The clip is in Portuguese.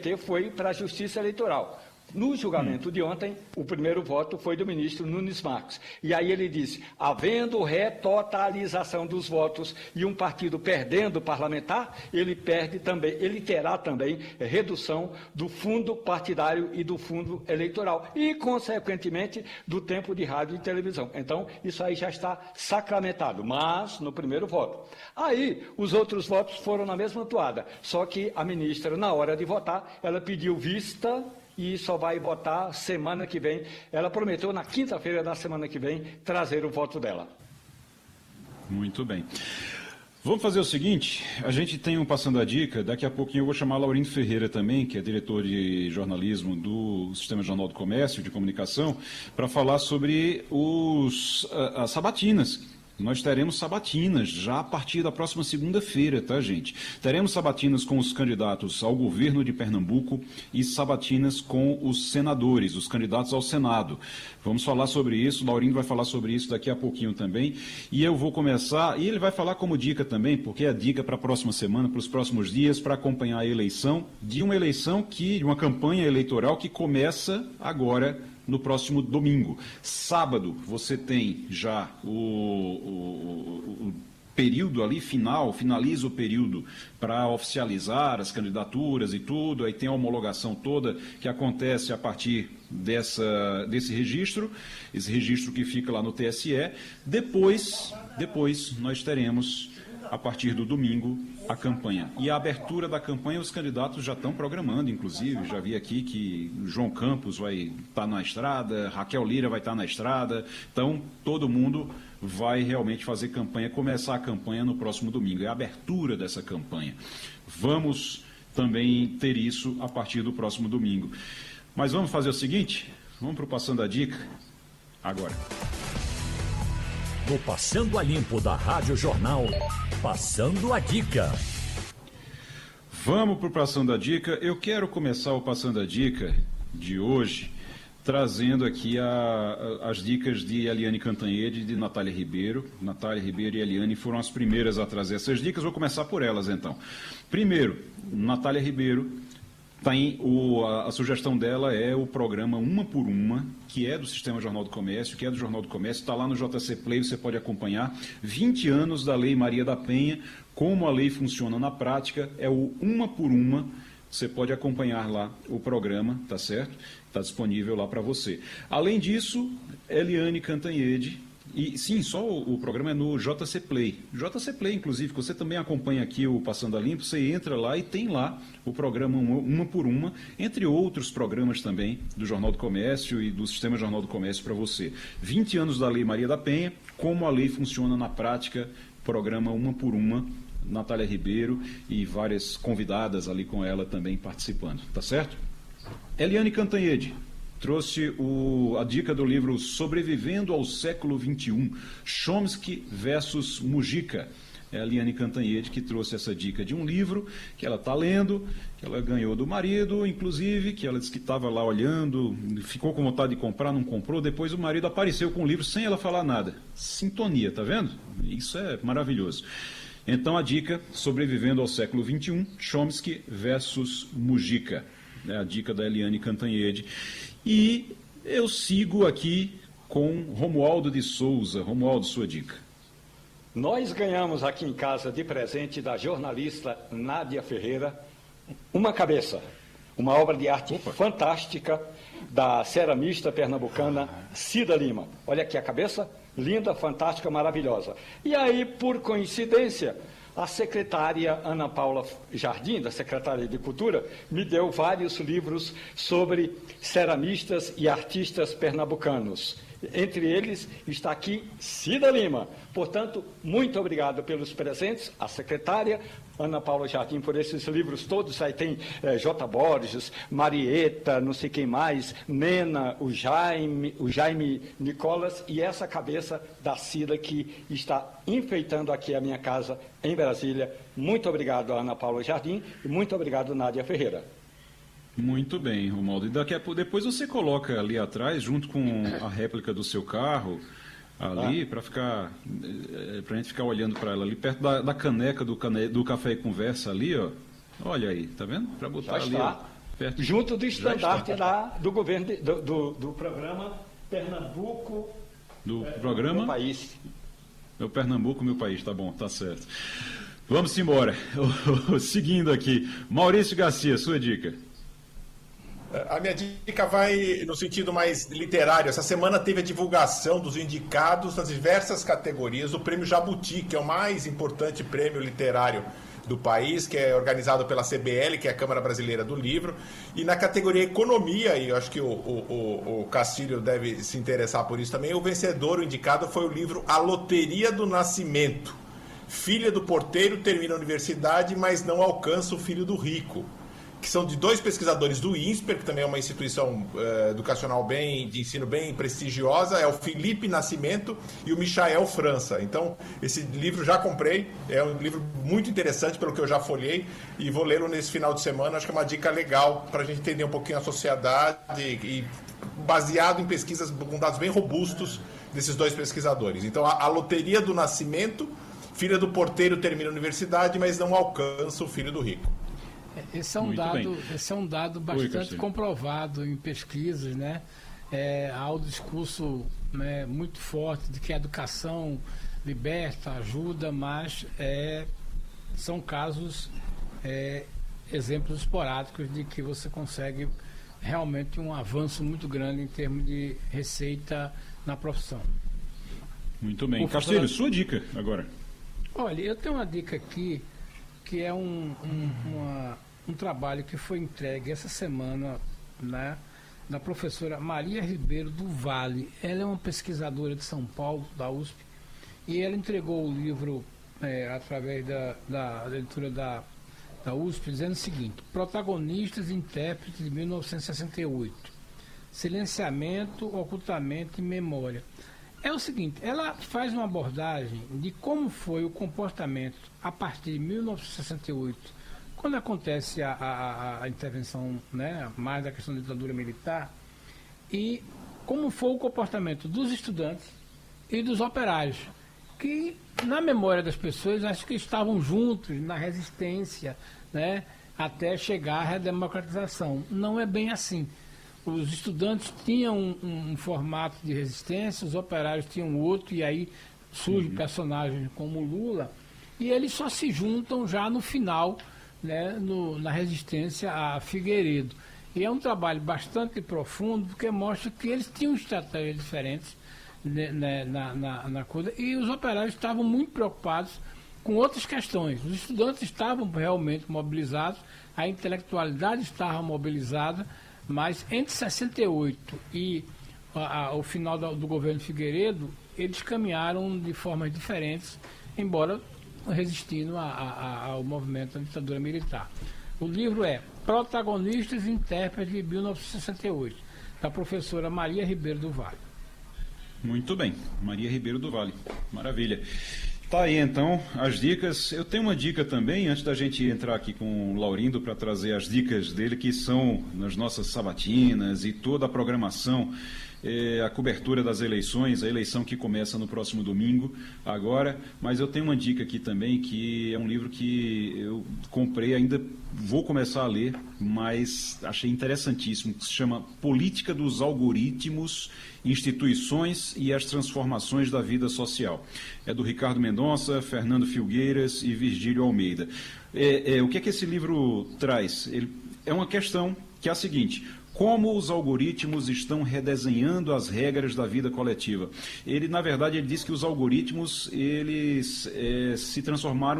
PT foi para a Justiça Eleitoral. No julgamento de ontem, o primeiro voto foi do ministro Nunes Marques. E aí ele disse, havendo retotalização dos votos e um partido perdendo parlamentar, ele terá também redução do fundo partidário e do fundo eleitoral. E, consequentemente, do tempo de rádio e televisão. Então, isso aí já está sacramentado, mas no primeiro voto. Aí, os outros votos foram na mesma toada. Só que a ministra, na hora de votar, ela pediu vista e só vai votar semana que vem. Ela prometeu na quinta-feira da semana que vem trazer o voto dela. Muito bem. Vamos fazer o seguinte, a gente tem um Passando a Dica, daqui a pouquinho eu vou chamar Laurindo Ferreira também, que é diretor de jornalismo do Sistema Jornal do Comércio, de Comunicação, para falar sobre as sabatinas. Nós teremos sabatinas já a partir da próxima segunda-feira, tá, gente? Teremos sabatinas com os candidatos ao governo de Pernambuco e sabatinas com os senadores, os candidatos ao Senado. Vamos falar sobre isso, o Laurindo vai falar sobre isso daqui a pouquinho também. E eu vou começar, e ele vai falar como dica também, porque é a dica para a próxima semana, para os próximos dias, para acompanhar a eleição, de uma campanha eleitoral que começa agora, no próximo domingo. Sábado, você tem já o período ali finaliza o período para oficializar as candidaturas e tudo, aí tem a homologação toda que acontece a partir desse registro, esse registro que fica lá no TSE. Depois nós teremos, a partir do domingo, a campanha. E a abertura da campanha, os candidatos já estão programando, inclusive, já vi aqui que João Campos vai estar na estrada, Raquel Lira vai estar na estrada, então todo mundo vai realmente fazer campanha, começar a campanha no próximo domingo, é a abertura dessa campanha. Vamos também ter isso a partir do próximo domingo. Mas vamos fazer o seguinte, vamos para o Passando a Dica, agora. No Passando a Limpo da Rádio Jornal, Passando a Dica. Vamos para o Passando a Dica. Eu quero começar o Passando a Dica de hoje trazendo aqui as dicas de Eliane Cantanhede e de Natália Ribeiro. Natália Ribeiro e Eliane foram as primeiras a trazer essas dicas. Vou começar por elas, então. Primeiro, Natália Ribeiro. A sugestão dela é o programa Uma por Uma, que é do Sistema Jornal do Comércio, que é do Jornal do Comércio, está lá no JC Play, você pode acompanhar. 20 anos da Lei Maria da Penha, como a lei funciona na prática, é o Uma por Uma, você pode acompanhar lá o programa, tá certo? Está disponível lá para você. Além disso, Eliane Cantanhede, e sim, só o programa é no JC Play. JC Play, inclusive, que você também acompanha aqui o Passando a Limpo, você entra lá e tem lá o programa Uma por Uma, entre outros programas também do Jornal do Comércio e do Sistema Jornal do Comércio para você. 20 anos da Lei Maria da Penha, como a lei funciona na prática, programa Uma por Uma, Natália Ribeiro e várias convidadas ali com ela também participando, tá certo? Eliane Cantanhede trouxe a dica do livro Sobrevivendo ao Século XXI, Chomsky versus Mujica. É a Eliane Cantanhede que trouxe essa dica de um livro que ela está lendo, que ela ganhou do marido, inclusive, que ela disse que estava lá olhando, ficou com vontade de comprar, não comprou, depois o marido apareceu com o livro sem ela falar nada. Sintonia, tá vendo? Isso é maravilhoso. Então a dica, Sobrevivendo ao Século XXI, Chomsky versus Mujica. É a dica da Eliane Cantanhede. E eu sigo aqui com Romualdo de Souza. Romualdo, sua dica. Nós ganhamos aqui em casa de presente da jornalista Nádia Ferreira uma cabeça, uma obra de arte fantástica da ceramista pernambucana Cida Lima. Olha aqui a cabeça, linda, fantástica, maravilhosa. E aí, por coincidência, a secretária Ana Paula Jardim, da Secretaria de Cultura, me deu vários livros sobre ceramistas e artistas pernambucanos. Entre eles está aqui Cida Lima. Portanto, muito obrigado pelos presentes, a secretária Ana Paula Jardim, por esses livros todos. Aí tem J. Borges, Marieta, não sei quem mais, Nena, o Jaime Nicolas e essa cabeça da Cida que está enfeitando aqui a minha casa em Brasília. Muito obrigado, Ana Paula Jardim, e muito obrigado, Nádia Ferreira. Muito bem, Romualdo. E depois você coloca ali atrás, junto com a réplica do seu carro, ali, para a gente ficar olhando para ela ali, perto da caneca do Café e Conversa ali, ó. Olha aí, tá vendo? Para botar ali, ó. junto do estandarte do governo, do programa Pernambuco, do programa Meu País. O Pernambuco, Meu País, tá bom, tá certo. Vamos embora. Seguindo aqui, Maurício Garcia, sua dica. A minha dica vai no sentido mais literário. Essa semana teve a divulgação dos indicados nas diversas categorias do Prêmio Jabuti, que é o mais importante prêmio literário do país, que é organizado pela CBL, que é a Câmara Brasileira do Livro, e na categoria Economia, e eu acho que o Castilho deve se interessar por isso também, o vencedor, o indicado, foi o livro A Loteria do Nascimento. Filha do porteiro termina a universidade, mas não alcança o filho do rico, que são de dois pesquisadores do INSPER, que também é uma instituição educacional de ensino bem prestigiosa, é o Felipe Nascimento e o Michael França. Então, esse livro já comprei, é um livro muito interessante pelo que eu já folhei, e vou lê-lo nesse final de semana. Acho que é uma dica legal para a gente entender um pouquinho a sociedade e baseado em pesquisas com dados bem robustos desses dois pesquisadores. Então, a Loteria do Nascimento, filha do porteiro termina a universidade, mas não alcança o filho do rico. Esse é um dado bastante comprovado em pesquisas, né? Há o discurso, né, muito forte de que a educação liberta, ajuda, mas são casos, exemplos esporádicos de que você consegue realmente um avanço muito grande em termos de receita na profissão. Muito bem. Castilho, sua dica agora. Olha, eu tenho uma dica aqui que é um trabalho que foi entregue essa semana, né, da professora Maria Ribeiro do Vale. Ela é uma pesquisadora de São Paulo, da USP, e ela entregou o livro através da leitura da USP, dizendo o seguinte: Protagonistas e Intérpretes de 1968, Silenciamento, Ocultamento e Memória. É o seguinte, ela faz uma abordagem de como foi o comportamento a partir de 1968, quando acontece a intervenção, né, mais da questão da ditadura militar, e como foi o comportamento dos estudantes e dos operários, que na memória das pessoas acho que estavam juntos na resistência, né, até chegar à redemocratização. Não é bem assim. Os estudantes tinham um formato de resistência, os operários tinham outro, e aí surge personagens como Lula, e eles só se juntam já no final, né, na resistência a Figueiredo. E é um trabalho bastante profundo, porque mostra que eles tinham estratégias diferentes, né, na coisa, e os operários estavam muito preocupados com outras questões. Os estudantes estavam realmente mobilizados, a intelectualidade estava mobilizada, mas entre 68 e o final do governo Figueiredo, eles caminharam de formas diferentes, embora resistindo ao movimento da ditadura militar. O livro é Protagonistas e Intérpretes de 1968, da professora Maria Ribeiro do Vale. Muito bem, Maria Ribeiro do Vale, maravilha. Tá aí então as dicas. Eu tenho uma dica também, antes da gente entrar aqui com o Laurindo para trazer as dicas dele, que são nas nossas sabatinas e toda a programação, a cobertura das eleições, a eleição que começa no próximo domingo, agora. Mas eu tenho uma dica aqui também, que é um livro que eu comprei, ainda vou começar a ler, mas achei interessantíssimo, que se chama Política dos Algoritmos, Instituições e as Transformações da Vida Social. É do Ricardo Mendonça, Fernando Filgueiras e Virgílio Almeida. O que é que esse livro traz? É uma questão que é a seguinte: como os algoritmos estão redesenhando as regras da vida coletiva. Na verdade, ele diz que os algoritmos, eles se transformaram